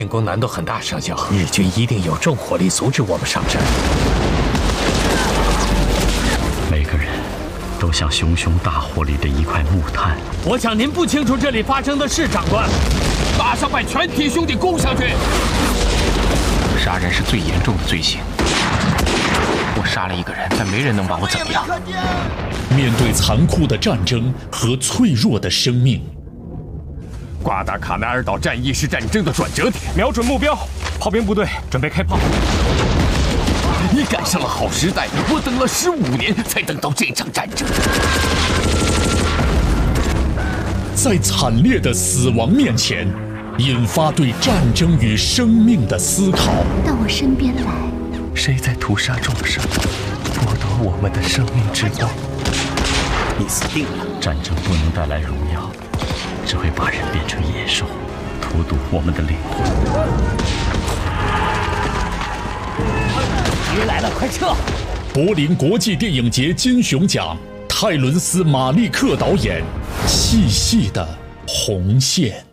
进攻难度很大，上校，日军一定有重火力阻止我们上山。 每个人都像熊熊大火里的一块木炭。 我想您不清楚这里发生的事，长官。马上把全体兄弟攻上去！ 杀人是最严重的罪行。我杀了一个人，但没人能把我怎么样。 面对残酷的战争和脆弱的生命。 瓜达卡纳尔岛战役是战争的转折点，瞄准目标，炮兵部队准备开炮。你赶上了好时代，我等了15年才等到这场战争。 在惨烈的死亡面前，引发对战争与生命的思考。 到我身边来。 谁在屠杀众生，剥夺我们的生命之光？ 你死定了！ 战争不能带来荣耀。 只会把人变成野兽，荼毒我们的灵魂。 敌人来了，快撤！ 柏林国际电影节金熊奖，泰伦斯·马利克导演，细细的红线。